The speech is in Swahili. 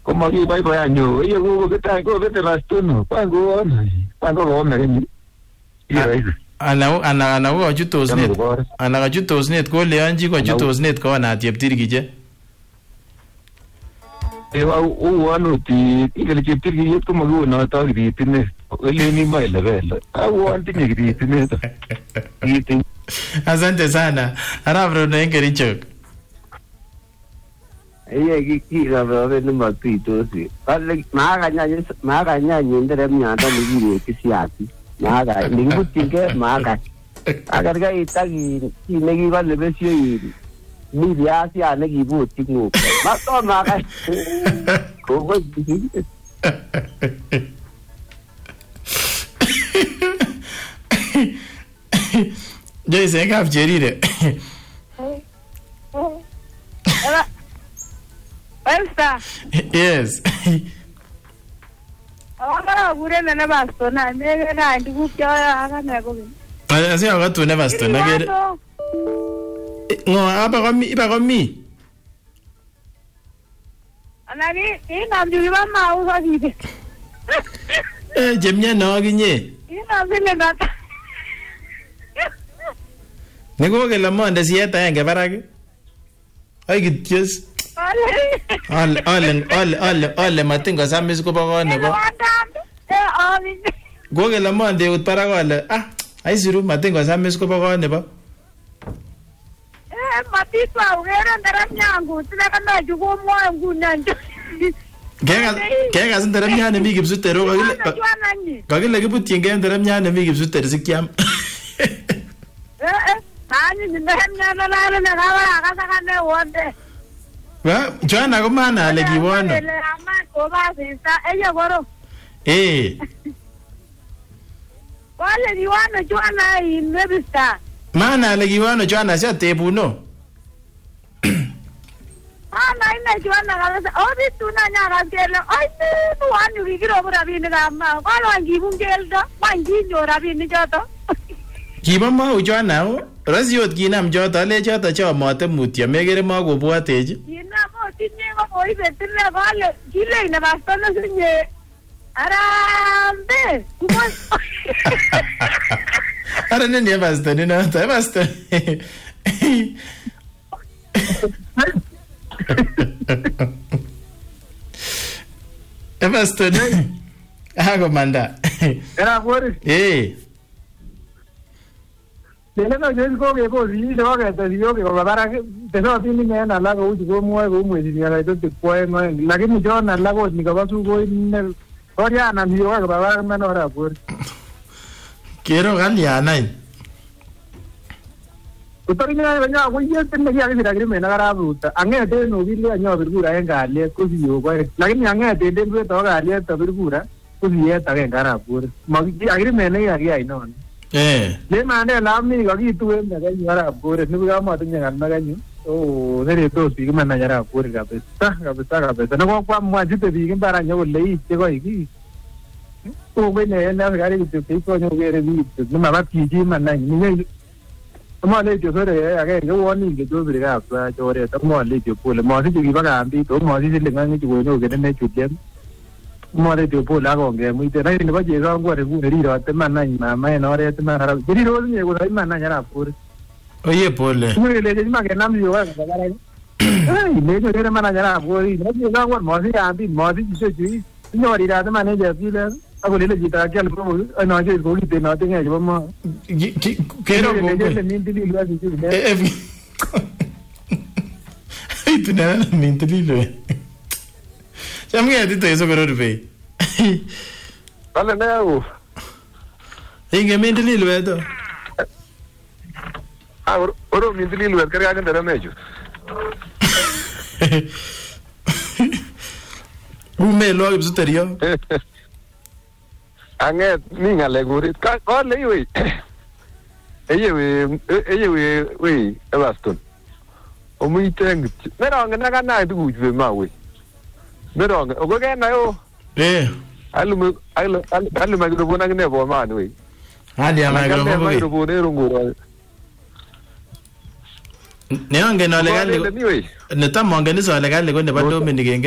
Como aquí va para año, yo go que está go vete rastuno, pago me ana ko chutosnet ana ka chutosnet ko leanji ko chutosnet ko na cheptirgije wano ti ile cheptirgije ko mago na ta gritine ile ni mai level wanti ni gritine asante sana arabro na ingerichok kila baba ni mapitosi pale maaganya nyendere myanda ni kisiati maaga ningutinge maaga agarga itagi inegi vale besio yiri ni biasi anegi buti ngo mato maaga ko Joyce ngap jerire Elsa. Yes. Ahora gure na bastona, me na ndugu kya aga na go. Asi aga tu na bastona gere. No, iba komi. Anani, ina ndugu mama uza hivi. Jemnya no ginye. Ina vile nata. Nego ke la monde sieta enge baraki. Ay gityes. Ole matingo samis ko ba nebo. Goge la monde ut para gole. Ai siru matingo samis ko ba nebo. Matitwa ugera ndaram nyangu tuna kana jugo mo ngunanjo. Kega sindaram nyane mi gipsutero kagile kibutyin ge ndaram nyane mi gipsuter sikyam. Ani ndaram nyane na gawa kasa kane wonde. Joanna ko mana ale kiwono. Wale kiwono Joanna inebista. Mana ale kiwono Joanna sha tebuno. Ana ina Joanna kala odi tuna nyara kele. Ai tu anu kikiro rabini kama. Wala ngibun keldo, mangi nyora rabini joto. Kiba ma Joanna o. Rasiot kinam joto ale joto chomote mutyo megere makobwatechi. Kinam otinye ko koibetile kole kile ne bastona sinye arambe kumon. Ara nene bastoni no, ta bastoni. Bastoni. Hago manda. Era fuori. Neno yo que pues sí lo que te digo que para que te no tiene ni nada la go yo muevo muy si ya esto te puede la que yo na la go ni que va su go en oria na mi yo que va menos ahora pues quiero galia nai Utari ni venga voy yo tengo que ir a que me na gara bruta angete no vile año verdura en galia così yo la que ni angete de to galia to verdura così è ta che gara pues ma agri me ne ya no le mane la mi ga gi tu en ga yara pure ni ga ma tin ga na ga ni o ne to si ga na yara pure ga pesa no kwa ma ji te bi ga para nyo le ti ko gi o be ne na ga ri ti ko nyo ge re bi ni ma ba ti ji ma na ni ne ma le jo so re ga ga wo ni ge jo bi ga pa jo re ta mo le jo pure mo si ji ba ga bi to mo si le ga ni jo no ge ne chu dem mo de jo po la go ge mu te ne ba je ga go re gu ri ro te ma na ma ma no re te ma ra ri ro ni go ma na ya ra pur oye pole mu le je ma ge nam yo ga ga ra ai le jo re ma na ya ra pur ni ne ga go mo si ya bi mo si se ji no ri ra te ma ne je bi le a go le ji ta ke le mo no je go li te no te ge jo ma ke ro go le ni ti li lo si ji ai tu na ni ti li lo Siamo che ti so per ore. Allora no. Inge mente lì lo vedo. Oro mente lì lo vedo che andare a meglio. Me lo hai visto io? Anche minga le guri. Ko le io. E basta. O mi tengo. Però non ga tu ju ma we. Merong, ogo ke na yo. Alu microphone ang ne bo ma ni. Ali microphone ne rungu. Ne ange no legal. Ne tammo ange ni so legal ko ne ba do mi ni